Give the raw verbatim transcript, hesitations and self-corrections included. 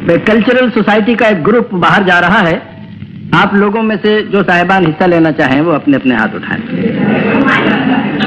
Cultural society का एक group बाहर जा रहा है। आप लोगों में से जो साहिबान हिस्सा लेना चाहें वो अपने अपने हाथ उठाएं।